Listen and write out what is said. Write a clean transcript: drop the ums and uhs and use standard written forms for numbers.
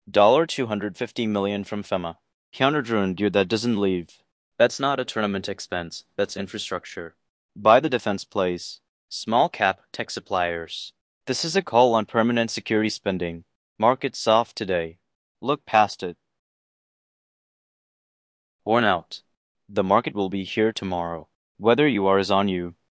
$250 million from FEMA. Counter-drone gear that doesn't leave. That's not a tournament expense, that's infrastructure. Buy the defense plays. Small cap tech suppliers. This is a call on permanent security spending. Market soft today. Look past it. Worn out. The market will be here tomorrow. Whether you are is on you.